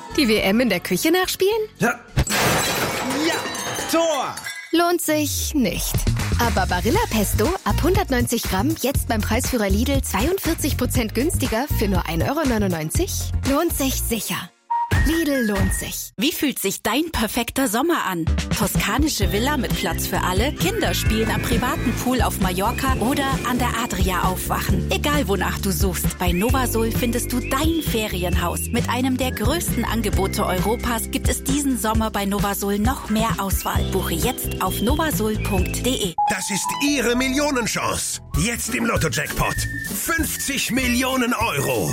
Die WM in der Küche nachspielen? Ja, Tor! Lohnt sich nicht. Aber Barilla Pesto ab 190 Gramm jetzt beim Preisführer Lidl 42% günstiger für nur 1,99 €? Lohnt sich sicher. Lidl lohnt sich. Wie fühlt sich dein perfekter Sommer an? Toskanische Villa mit Platz für alle, Kinder spielen am privaten Pool auf Mallorca oder an der Adria aufwachen. Egal wonach du suchst, bei Novasol findest du dein Ferienhaus. Mit einem der größten Angebote Europas gibt es diesen Sommer bei Novasol noch mehr Auswahl. Buche jetzt auf novasol.de. Das ist Ihre Millionenchance. Jetzt im Lotto-Jackpot. 50 Millionen Euro.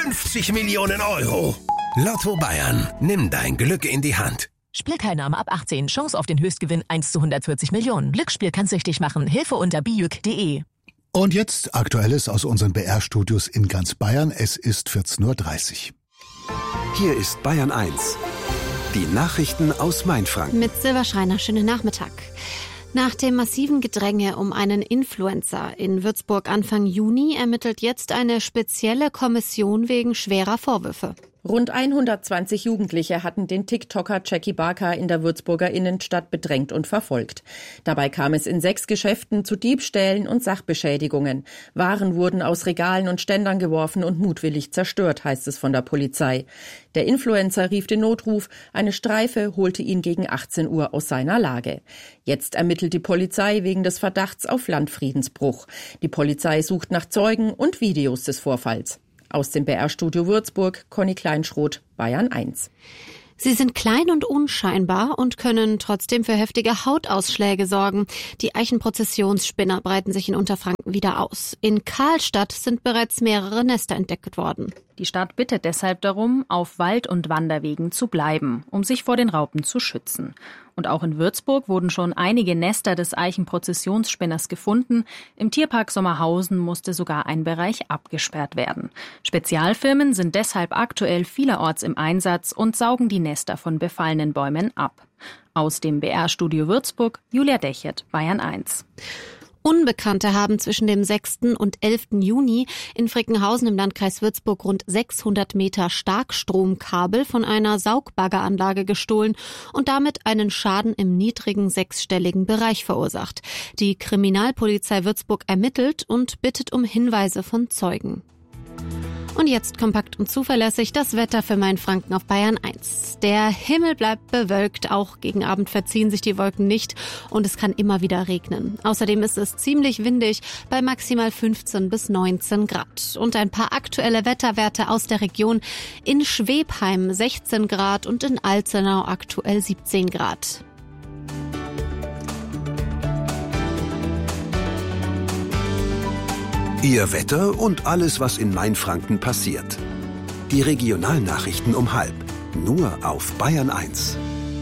50 Millionen Euro. Lotto Bayern. Nimm dein Glück in die Hand. Spielteilnahme ab 18. Chance auf den Höchstgewinn 1 zu 140 Millionen. Glücksspiel kann süchtig machen. Hilfe unter bijuk.de. Und jetzt Aktuelles aus unseren BR-Studios in ganz Bayern. Es ist 14:30 Uhr. Hier ist Bayern 1. Die Nachrichten aus Mainfranken. Mit Silva Schreiner, schönen Nachmittag. Nach dem massiven Gedränge um einen Influencer in Würzburg Anfang Juni ermittelt jetzt eine spezielle Kommission wegen schwerer Vorwürfe. Rund 120 Jugendliche hatten den TikToker Jackie Barker in der Würzburger Innenstadt bedrängt und verfolgt. Dabei kam es in 6 Geschäften zu Diebstählen und Sachbeschädigungen. Waren wurden aus Regalen und Ständern geworfen und mutwillig zerstört, heißt es von der Polizei. Der Influencer rief den Notruf, eine Streife holte ihn gegen 18 Uhr aus seiner Lage. Jetzt ermittelt die Polizei wegen des Verdachts auf Landfriedensbruch. Die Polizei sucht nach Zeugen und Videos des Vorfalls. Aus dem BR-Studio Würzburg, Conny Kleinschroth, Bayern 1. Sie sind klein und unscheinbar und können trotzdem für heftige Hautausschläge sorgen. Die Eichenprozessionsspinner breiten sich in Unterfranken wieder aus. In Karlstadt sind bereits mehrere Nester entdeckt worden. Die Stadt bittet deshalb darum, auf Wald- und Wanderwegen zu bleiben, um sich vor den Raupen zu schützen. Und auch in Würzburg wurden schon einige Nester des Eichenprozessionsspinners gefunden. Im Tierpark Sommerhausen musste sogar ein Bereich abgesperrt werden. Spezialfirmen sind deshalb aktuell vielerorts im Einsatz und saugen die Nester von befallenen Bäumen ab. Aus dem BR-Studio Würzburg, Julia Dechert, Bayern 1. Unbekannte haben zwischen dem 6. und 11. Juni in Frickenhausen im Landkreis Würzburg rund 600 Meter Starkstromkabel von einer Saugbaggeranlage gestohlen und damit einen Schaden im niedrigen 6-stelligen Bereich verursacht. Die Kriminalpolizei Würzburg ermittelt und bittet um Hinweise von Zeugen. Und jetzt kompakt und zuverlässig das Wetter für Mainfranken auf Bayern 1. Der Himmel bleibt bewölkt, auch gegen Abend verziehen sich die Wolken nicht und es kann immer wieder regnen. Außerdem ist es ziemlich windig bei maximal 15 bis 19 Grad. Und ein paar aktuelle Wetterwerte aus der Region: in Schwebheim 16 Grad und in Alzenau aktuell 17 Grad. Ihr Wetter und alles, was in Mainfranken passiert. Die Regionalnachrichten um 12:30. Nur auf Bayern 1.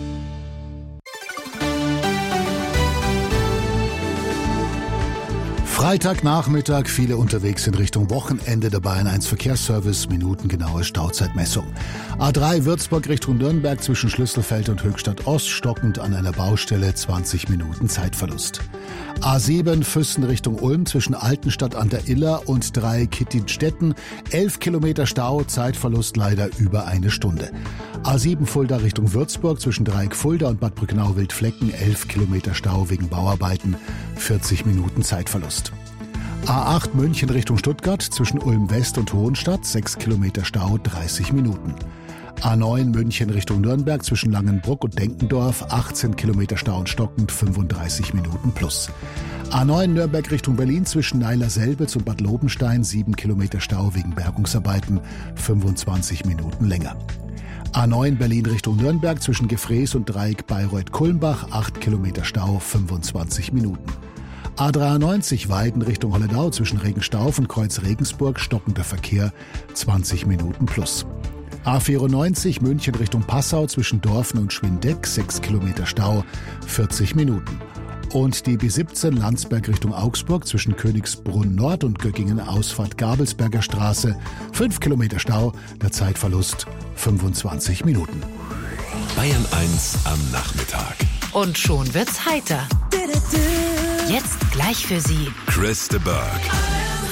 Freitagnachmittag, viele unterwegs in Richtung Wochenende. Der Bayern 1 Verkehrsservice, minutengenaue Stauzeitmessung. A3 Würzburg Richtung Nürnberg zwischen Schlüsselfeld und Höchstadt Ost, stockend an einer Baustelle, 20 Minuten Zeitverlust. A7 Füssen Richtung Ulm zwischen Altenstadt an der Iller und Dreieck-Kittinstetten, 11 Kilometer Stau, Zeitverlust leider über eine Stunde. A7 Fulda Richtung Würzburg zwischen Dreieck Fulda und Bad Brücknau-Wildflecken, 11 Kilometer Stau wegen Bauarbeiten, 40 Minuten Zeitverlust. A8 München Richtung Stuttgart zwischen Ulm West und Hohenstadt, 6 Kilometer Stau, 30 Minuten. A9 München Richtung Nürnberg zwischen Langenbruck und Denkendorf, 18 Kilometer Stau und stockend, 35 Minuten plus. A9 Nürnberg Richtung Berlin zwischen Neiler-Selbitz und Bad Lobenstein, 7 Kilometer Stau wegen Bergungsarbeiten, 25 Minuten länger. A9 Berlin Richtung Nürnberg zwischen Gefrees und Dreieck Bayreuth-Kulmbach, 8 Kilometer Stau, 25 Minuten. A93 Weiden Richtung Holledau zwischen Regenstauf und Kreuz Regensburg, stockender Verkehr, 20 Minuten plus. A94 München Richtung Passau zwischen Dorfen und Schwindeck, 6 Kilometer Stau, 40 Minuten. Und die B17 Landsberg Richtung Augsburg zwischen Königsbrunn Nord und Göggingen Ausfahrt Gabelsberger Straße, 5 Kilometer Stau, der Zeitverlust 25 Minuten. Bayern 1 am Nachmittag. Und schon wird's heiter. Jetzt gleich für Sie Chris de Burgh.